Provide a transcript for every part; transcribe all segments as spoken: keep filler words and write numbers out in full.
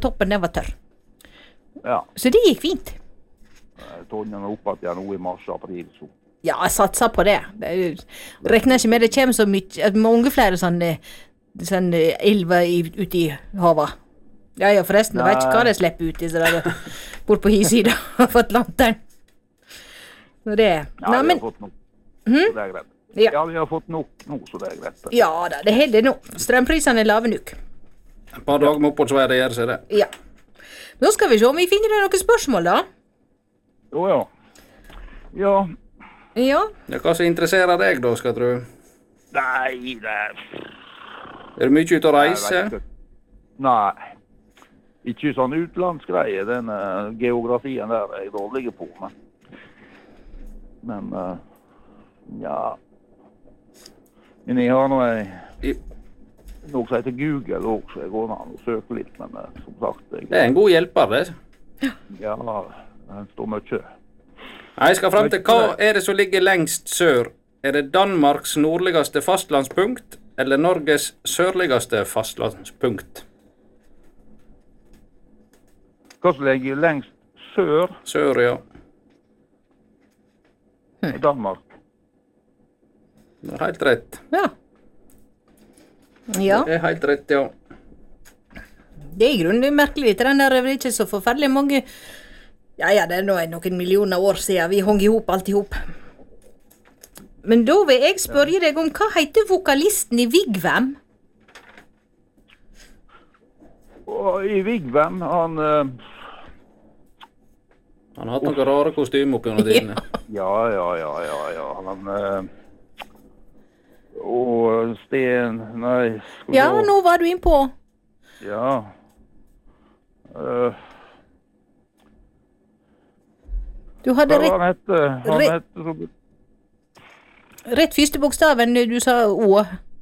toppen, den var tørr. Ja. Så det gikk fint. Jeg tog den opp at jeg nå i mars-april. Så. Ja, jeg satser på det. det er, rekner ikke med det kommer så mye, mange flere sånne, sånne elver ute i havet. Ja, ja, forresten, jeg vet ikke hva det slipper ut i så der, bort på hi-sida av Atlanteren. Så det er... Ja, Nei, vi men... har fått nok. Hmm? Så det er greit. Ja. Ja, vi har fått nok nå, så det er greit. Ja, da, det heldig nå. Strømprisene er lave nok. Et par dager med oppholdsvær, det gjør seg det. Ja. Nå skal vi se om vi finner noen spørsmål, da. Jo, ja. Ja. Ja. Ja, hva som interesserer deg da, skal jeg tro? Nei, det er... Er du mye ute å reise? Nei. Ikke sånn utlandsgreie, den uh, geografien der er jeg dårlig på, men... Men, uh, ja... Men jeg har noe... I... Noe som heter Google også, jeg går an og søker litt, men uh, som sagt... Jeg, Det er en god hjelper, det. Ja, det står mye. Nei, jeg skal frem til hva er det som ligger lengst sør? Er det Danmarks nordligste fastlandspunkt, eller Norges sørligste fastlandspunkt? Hva som ligger lengst sør Sør, ja. i Danmark? Det er helt rett. Ja. Ja. Det er helt rett, ja. Det er i grunnen merkelig. Den der er ikke så forferdelig mange... Ja, ja, det er nå noen millioner år siden vi hong ihop alt ihop. Men da vil jeg spørre deg om hva heter vokalisten i Vigvam? Og i Vigvam, han... Uh, Han har hatt noen rare kostymer opp gjennom tidene. ja, ja, ja, ja, ja. Han... Uh, og Sten... Nei... Ja, da... nå var du inn på. Ja. Uh, du hadde rett... Han hette... Han Re... hette... Rett første bokstaven, du sa Å.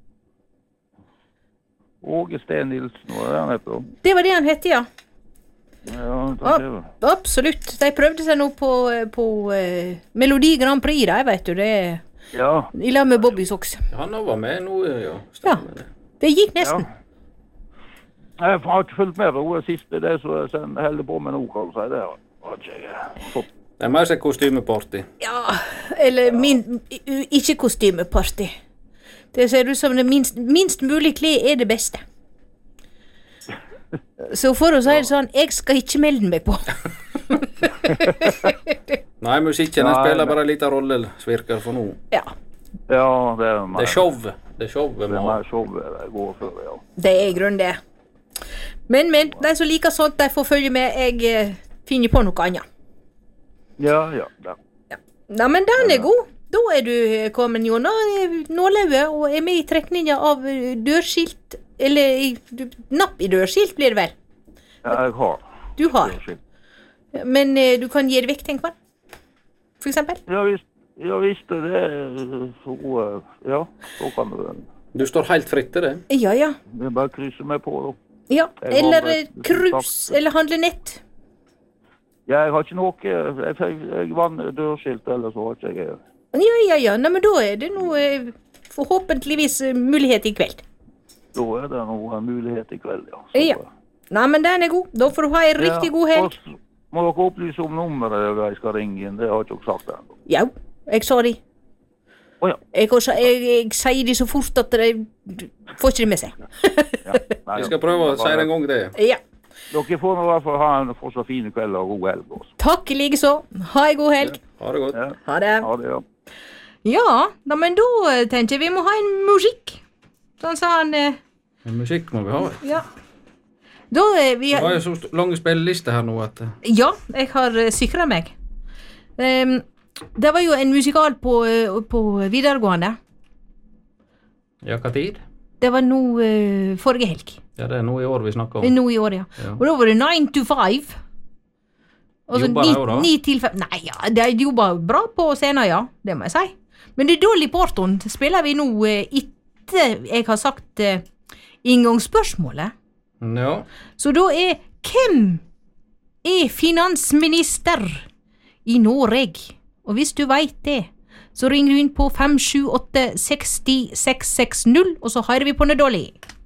Åge Sten Nilsen, hva er det han heter? Det var det han hette, ja. Ja, Ab absolutt. De prøvde seg nå på, på uh, Melodi Grand Prix, da, vet du. Det er ja. I lag med Bobby Sox. Han var med nå, ja. Ja, det gikk nesten. Ja. Jeg har ikke fulgt med på det siste, det som jeg holder på med nå, kan du si. Det har ikke jeg fått. Det er mer som kostymeparty. Ja, eller min, ikke kostymeparty. Det ser ut som det minst, minst mulig klær er det beste. Så for å si det sånn, jeg skal ikke melde meg på. Nei, musikken den spiller bare en liten rolle, virker for nå. Ja. Ja, det er mer. Det er show. Det er show. Det er mer show det går for, ja. Det er i grunnen det. Men, men, de som liker sånt, de får følge med. Jeg eh, finner på noe annet. Ja, ja, ja. Ja. Nei, men den er god. Da er du kommet gjennom nålauget og er med i trekninga av dørskilt, eller du, napp i dørskilt blir det vel? Ja, jeg har. Du har. Men eh, du kan gi det vekk, tenk på det. For eksempel? Ja, visst. Ja, visst det er så, ja, så kan du... Du står helt fritt til det? Ja, ja. Det er bare å krysse meg på, da. Ja, eller krus, eller handle nett. Ja, jeg har ikke noe, jeg, jeg, jeg vann dørskilt, eller så har ikke jeg... Ja, ja, ja, nei, men da er det noe, forhåpentligvis mulighet i kveld. Da er det noe mulighet i kveld, ja. Så, ja. Nei, men den er god. Da får du ha en riktig ja, god helg. Må dere opplyse om nummeret jeg skal ringe inn, det har ikke dere sagt det. Ja, jeg sa de. Å oh, ja. Jeg, også, jeg, jeg sier de så fort at de får ikke det med seg. ja, nei, jeg skal prøve å si det en gang det. Ja. Dere får nå i hvert fall ha en fortsatt fine kveld og god helg også. Takk like så. Ha en god helg. Ja, ha det godt. Ja. Ha det. Ha det, ja. Ja, da, men da tenker jeg vi må ha en musikk. Sånn sa han... Eh, en musikk må vi ha. Ja. Da er vi... Det var jo så lange spillelister her nå at... Ja, jeg har uh, sikret meg. Um, det var jo en musikal på, uh, på videregående. Ja, hva tid? Det var nå uh, forrige helg. Ja, det er nå i år vi snakker om. Nå i år, ja. ja. Og da var det nine to five. Altså jobba de jo da? ni til fem. Nei, ja, de jobba bra på scenen, ja. Det må jeg si. Men det Dolly Parton spiller vi nå uh, etter jeg har sagt uh, inngangsspørsmålet. Ja. Så da er, hvem er finansminister i Norge? Og hvis du vet det, så ringer du inn på fem sju åtte seks null seks seks null, og så hører vi på Dolly.